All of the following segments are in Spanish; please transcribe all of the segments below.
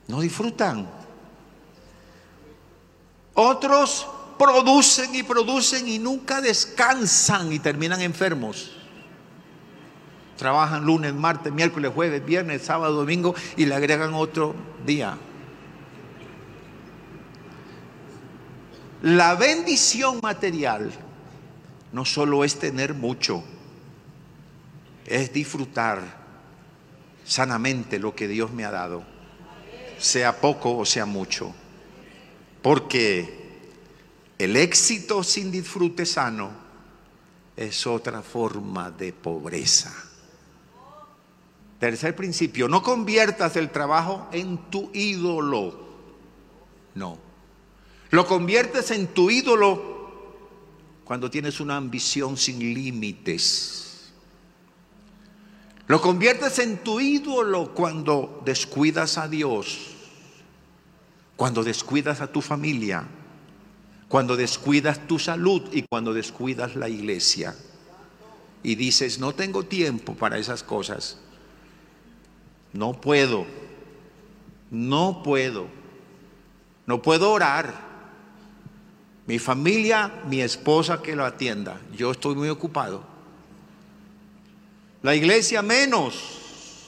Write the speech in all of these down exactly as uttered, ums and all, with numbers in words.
No disfrutan. Otros producen y producen y nunca descansan y terminan enfermos. Trabajan lunes, martes, miércoles, jueves, viernes, sábado, domingo y le agregan otro día. La bendición material no solo es tener mucho, es disfrutar sanamente lo que Dios me ha dado, sea poco o sea mucho. Porque el éxito sin disfrute sano es otra forma de pobreza. Tercer principio: no conviertas el trabajo en tu ídolo. No. Lo conviertes en tu ídolo cuando tienes una ambición sin límites. Lo conviertes en tu ídolo cuando descuidas a Dios, cuando descuidas a tu familia, cuando descuidas tu salud y cuando descuidas la iglesia. Y dices: no tengo tiempo para esas cosas. No puedo. No puedo. No puedo orar. Mi familia, mi esposa que lo atienda. Yo estoy muy ocupado. La iglesia menos.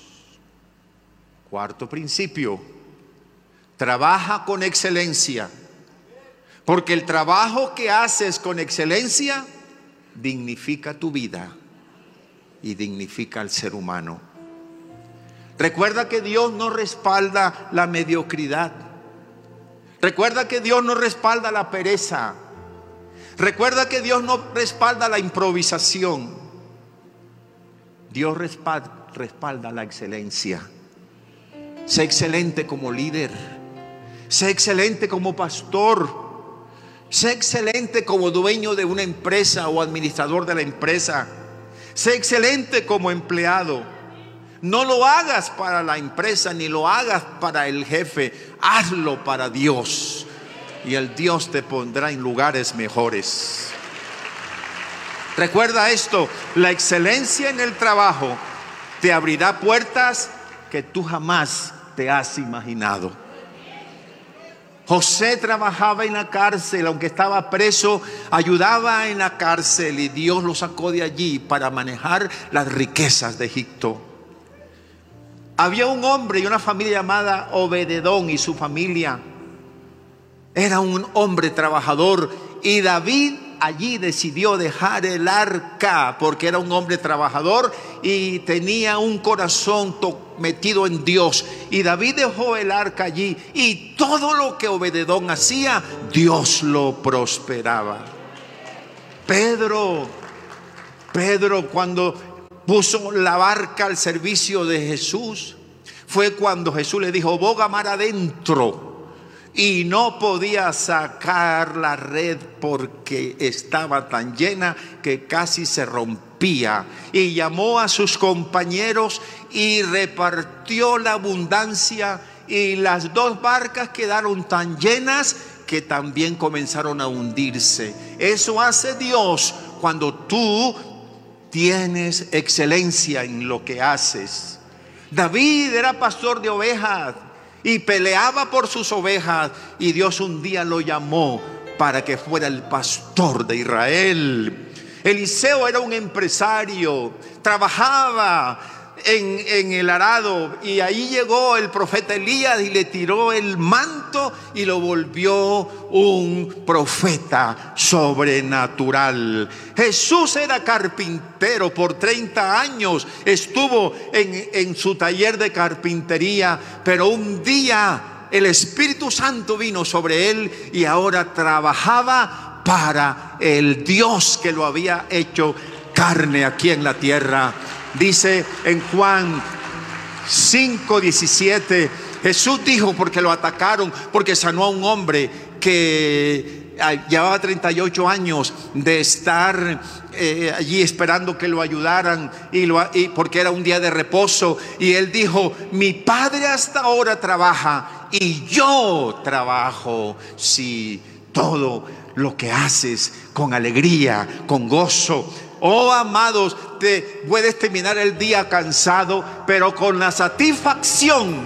Cuarto principio: trabaja con excelencia. Porque el trabajo que haces con excelencia dignifica tu vida y dignifica al ser humano. Recuerda que Dios no respalda la mediocridad. Recuerda que Dios no respalda la pereza. Recuerda que Dios no respalda la improvisación. Dios respalda, respalda la excelencia. Sé excelente como líder. Sé excelente como pastor. Sé excelente como dueño de una empresa o administrador de la empresa. Sé excelente como empleado. No lo hagas para la empresa ni lo hagas para el jefe. Hazlo para Dios y el Dios te pondrá en lugares mejores. Recuerda esto: la excelencia en el trabajo te abrirá puertas que tú jamás te has imaginado. José trabajaba en la cárcel, aunque estaba preso, ayudaba en la cárcel y Dios lo sacó de allí para manejar las riquezas de Egipto. Había un hombre y una familia llamada Obededón, y su familia era un hombre trabajador, y David allí decidió dejar el arca porque era un hombre trabajador y tenía un corazón metido en Dios. Y David dejó el arca allí, y todo lo que Obededón hacía, Dios lo prosperaba. Pedro, Pedro cuando puso la barca al servicio de Jesús, fue cuando Jesús le dijo: boga mar adentro, y no podía sacar la red porque estaba tan llena que casi se rompía. Y llamó a sus compañeros y repartió la abundancia, y las dos barcas quedaron tan llenas que también comenzaron a hundirse. Eso hace Dios cuando tú tienes excelencia en lo que haces. David era pastor de ovejas y peleaba por sus ovejas, y Dios un día lo llamó para que fuera el pastor de Israel. Eliseo era un empresario, trabajaba en, en el arado, y ahí llegó el profeta Elías y le tiró el manto y lo volvió un profeta sobrenatural. Jesús era carpintero, por treinta años estuvo en, en su taller de carpintería, pero un día el Espíritu Santo vino sobre él y ahora trabajaba para el Dios que lo había hecho carne aquí en la tierra. Dice en Juan cinco diecisiete, Jesús dijo, porque lo atacaron, porque sanó a un hombre que llevaba treinta y ocho años de estar eh, allí esperando que lo ayudaran, y, lo, y porque era un día de reposo, y él dijo: mi padre hasta ahora trabaja y yo trabajo. Si todo lo que haces con alegría, con gozo. Oh amados, te puedes terminar el día cansado, pero con la satisfacción